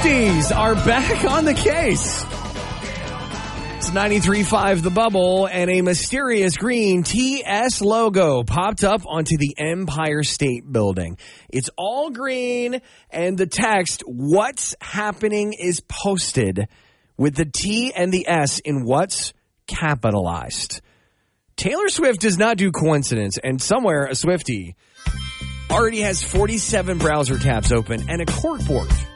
Swifties are back on the case. It's 93.5 The Bubble, and a mysterious green TS logo popped up onto the Empire State Building. It's all green, and the text, "What's happening," is posted with the T and the S in what's capitalized. Taylor Swift does not do coincidence, and somewhere a Swiftie already has 47 browser tabs open and a corkboard